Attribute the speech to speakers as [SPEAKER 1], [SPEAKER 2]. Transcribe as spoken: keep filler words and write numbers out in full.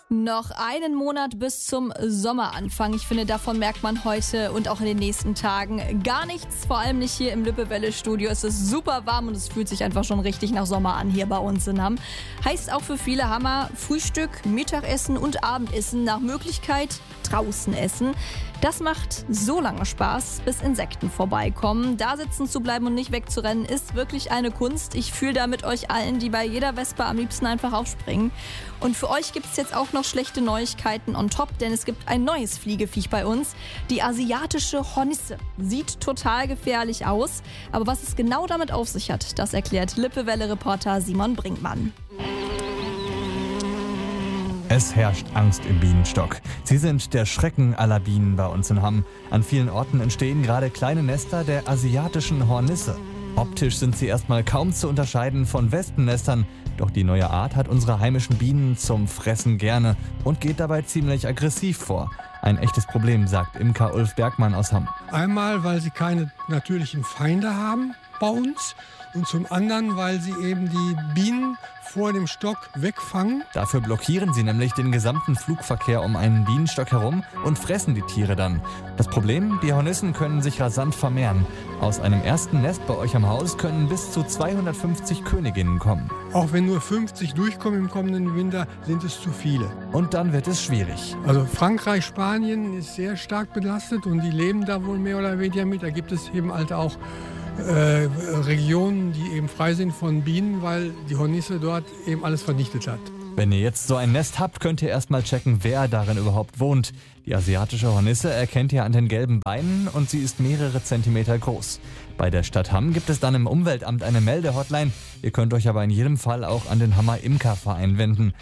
[SPEAKER 1] Noch einen Monat bis zum Sommeranfang. Ich finde, davon merkt man heute und auch in den nächsten Tagen gar nichts. Vor allem nicht hier im Lippewelle-Studio. Es ist super warm und es fühlt sich einfach schon richtig nach Sommer an hier bei uns in Hamm. Heißt auch für viele Hammer Frühstück, Mittagessen und Abendessen nach Möglichkeit draußen essen. Das macht so lange Spaß, bis Insekten vorbeikommen. Da sitzen zu bleiben und nicht wegzurennen, ist wirklich eine Kunst. Ich fühle da mit euch allen, die bei jeder Wespe am liebsten einfach aufspringen. Und für euch gibt es jetzt auch noch schlechte Neuigkeiten on top, denn es gibt ein neues Fliegeviech bei uns. Die asiatische Hornisse. Sieht total gefährlich aus. Aber was es genau damit auf sich hat, das erklärt Lippewelle-Reporter Simon Brinkmann.
[SPEAKER 2] Es herrscht Angst im Bienenstock. Sie sind der Schrecken aller Bienen bei uns in Hamm. An vielen Orten entstehen gerade kleine Nester der asiatischen Hornisse. Optisch sind sie erstmal kaum zu unterscheiden von Wespennestern. Doch die neue Art hat unsere heimischen Bienen zum Fressen gerne und geht dabei ziemlich aggressiv vor. Ein echtes Problem, sagt Imker Ulf Bergmann aus Hamm.
[SPEAKER 3] Einmal, weil sie keine natürlichen Feinde haben bei uns und zum anderen, weil sie eben die Bienen vor dem Stock wegfangen.
[SPEAKER 2] Dafür blockieren sie nämlich den gesamten Flugverkehr um einen Bienenstock herum und fressen die Tiere dann. Das Problem, die Hornissen können sich rasant vermehren. Aus einem ersten Nest bei euch am Haus können bis zu zweihundertfünfzig Königinnen kommen.
[SPEAKER 3] Auch wenn nur fünfzig durchkommen im kommenden Winter, sind es zu viele.
[SPEAKER 2] Und dann wird es schwierig.
[SPEAKER 3] Also Frankreich, Spanien ist sehr stark belastet und die leben da wohl mehr oder weniger mit. Da gibt es eben halt auch Äh, Regionen, die eben frei sind von Bienen, weil die Hornisse dort eben alles vernichtet hat.
[SPEAKER 2] Wenn ihr jetzt so ein Nest habt, könnt ihr erstmal checken, wer darin überhaupt wohnt. Die asiatische Hornisse erkennt ihr an den gelben Beinen und sie ist mehrere Zentimeter groß. Bei der Stadt Hamm gibt es dann im Umweltamt eine Meldehotline. Ihr könnt euch aber in jedem Fall auch an den Hammer Imkerverein wenden.